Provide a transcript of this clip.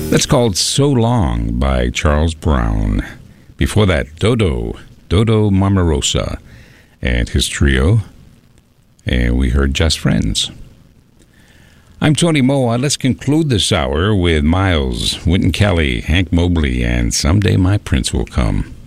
That's called So Long by Charles Brown. Before that, Dodo Mamarosa and his trio. And we heard Just Friends. I'm Tony Moa. Let's conclude this hour with Miles, Wynton Kelly, Hank Mobley, and Someday My Prince Will Come.